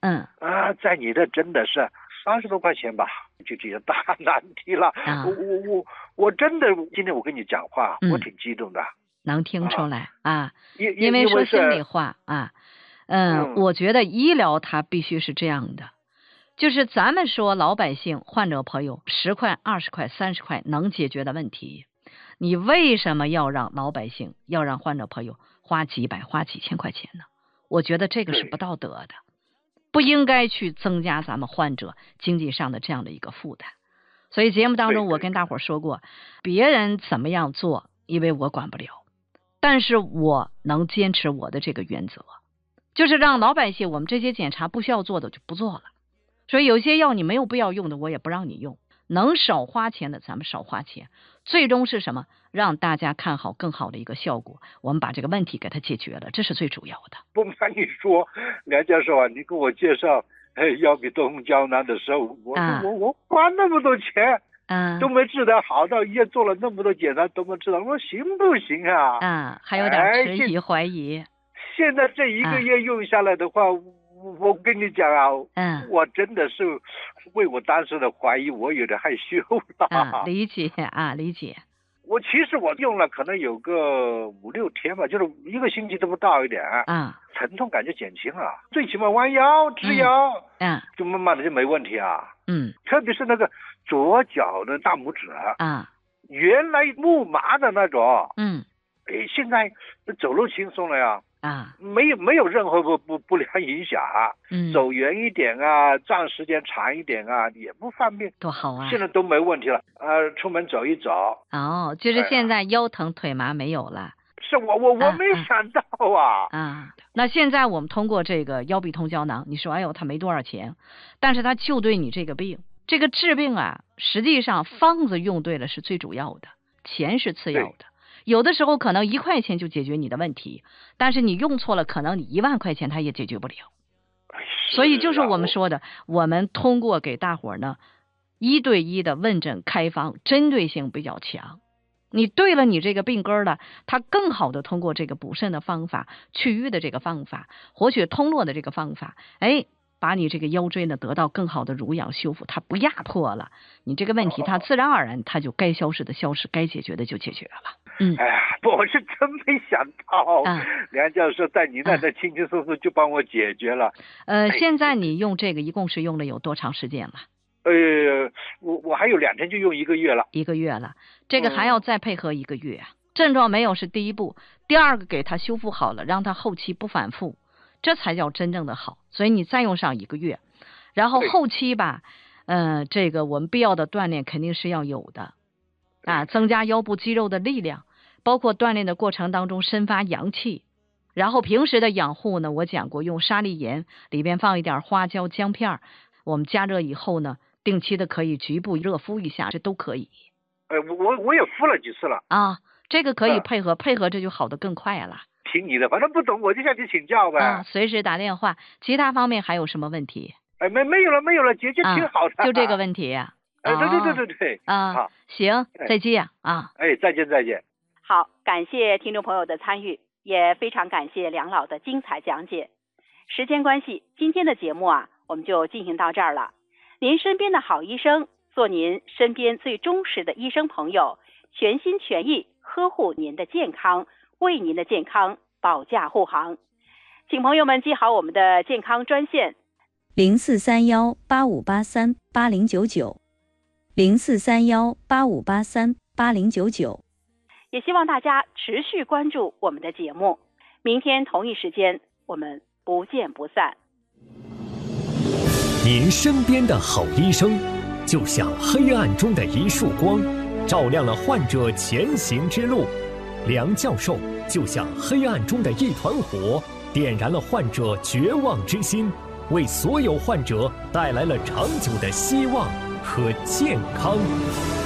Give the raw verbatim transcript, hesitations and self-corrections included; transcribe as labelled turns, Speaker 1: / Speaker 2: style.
Speaker 1: 嗯
Speaker 2: 啊，在你的真的是三十多块钱吧，就这些大难题了。
Speaker 1: 啊，
Speaker 2: 我我我我真的今天我跟你讲话，
Speaker 1: 嗯
Speaker 2: 我挺激动的。
Speaker 1: 能听出来啊，
Speaker 2: 因
Speaker 1: 因为
Speaker 2: 因因为
Speaker 1: 说心里
Speaker 2: 是
Speaker 1: 话啊，嗯，
Speaker 2: 嗯
Speaker 1: 我觉得医疗它必须是这样的，就是咱们说老百姓、患者朋友十块、二十块、三十块能解决的问题，你为什么要让老百姓、要让患者朋友花几百、花几千块钱呢？我觉得这个是
Speaker 2: 对
Speaker 1: 不道德的，不应该去增加咱们患者经济上的这样的一个负担。所以节目当中
Speaker 2: 对对
Speaker 1: 我跟大伙儿说过，别人怎么样做，因为我管不了，但是我能坚持我的这个原则，就是让老百姓我们这些检查不需要做的就不做了。所以有些药你没有必要用的，我也不让你用。能少花钱的咱们少花钱，最终是什么？让大家看好更好的一个效果，我们把这个问题给它解决了，这是最主要的。
Speaker 2: 不瞒你说，梁教授啊，你给我介绍哎腰比多红胶囊的时候，我、
Speaker 1: 啊、
Speaker 2: 我我花那么多钱，
Speaker 1: 嗯、
Speaker 2: 都没治得好，到医院做了那么多检查都没治得，我说行不行啊？
Speaker 1: 嗯，还有点迟疑、哎、怀疑。
Speaker 2: 现在这一个月用下来的话，我我跟你讲啊，
Speaker 1: 嗯，
Speaker 2: 我真的是为我当时的怀疑，我有点害羞了。
Speaker 1: 啊，理解啊，理解。
Speaker 2: 我其实我用了可能有个五六天吧，就是一个星期都不到一点。
Speaker 1: 啊，
Speaker 2: 疼痛感觉减轻了，最起码弯腰吃药，
Speaker 1: 嗯，嗯
Speaker 2: 就慢慢的就没问题啊。
Speaker 1: 嗯，
Speaker 2: 特别是那个左脚的大拇指
Speaker 1: 啊，
Speaker 2: 原来木麻的那种，
Speaker 1: 嗯，
Speaker 2: 哎，现在走路轻松了呀。
Speaker 1: 啊，
Speaker 2: 没有没有任何不不不良影响啊，
Speaker 1: 嗯，
Speaker 2: 走远一点啊，站时间长一点啊，也不方便，
Speaker 1: 多好啊！
Speaker 2: 现在都没问题了，呃，出门走一走。
Speaker 1: 哦，就是现在腰疼腿麻没有了。
Speaker 2: 是我我我没想到啊。
Speaker 1: 啊, 啊，那现在我们通过这个腰必通胶囊，你说哎呦它没多少钱，但是它就对你这个病，这个治病啊，实际上方子用对了是最主要的，钱是次要的。有的时候可能一块钱就解决你的问题，但是你用错了，可能你一万块钱它也解决不了。所以就是我们说的，我们通过给大伙儿呢一对一的问诊开方，针对性比较强。你对了你这个病根了，它更好的通过这个补肾的方法、祛瘀的这个方法、活血通络的这个方法，哎，把你这个腰椎呢得到更好的濡养修复，它不压迫了，你这个问题它自然而然它就该消失的消失，该解决的就解决了。嗯，
Speaker 2: 哎呀，我是真没想到，
Speaker 1: 啊、
Speaker 2: 梁教授在你那那轻轻松松就帮我解决了。
Speaker 1: 呃，哎、现在你用这个一共是用了有多长时间了？
Speaker 2: 呃，我我还有两天就用一个月了。
Speaker 1: 一个月了，这个还要再配合一个月啊。嗯、症状没有是第一步，第二个给它修复好了，让它后期不反复，这才叫真正的好。所以你再用上一个月，然后后期吧，呃，这个我们必要的锻炼肯定是要有的啊，增加腰部肌肉的力量，包括锻炼的过程当中生发阳气。然后平时的养护呢，我讲过用沙粒盐，里边放一点花椒姜片，我们加热以后呢，定期的可以局部热敷一下，这都可以。
Speaker 2: 呃，我我也敷了几次了
Speaker 1: 啊，这个可以配合、啊、配合，这就好的更快了。
Speaker 2: 听你的，反正不懂我就向你请教呗。
Speaker 1: 啊，随时打电话。其他方面还有什么问题？
Speaker 2: 哎，没没有了，没有了，姐姐挺好的。
Speaker 1: 啊、就这个问题呀、
Speaker 2: 啊。哎，对对对对对。
Speaker 1: 啊，好，行，再见啊。
Speaker 2: 哎，再见再见。
Speaker 3: 好，感谢听众朋友的参与，也非常感谢梁老的精彩讲解。时间关系，今天的节目啊，我们就进行到这儿了。您身边的好医生，做您身边最忠实的医生朋友，全心全意呵护您的健康，为您的健康保驾护航。请朋友们记好我们的健康专线：
Speaker 4: 零四三幺八五八三八零九九，零四三幺八五八三八零九九。
Speaker 3: 也希望大家持续关注我们的节目，明天同一时间我们不见不散。
Speaker 5: 您身边的好医生，就像黑暗中的一束光，照亮了患者前行之路。梁教授就像黑暗中的一团火，点燃了患者绝望之心，为所有患者带来了长久的希望和健康。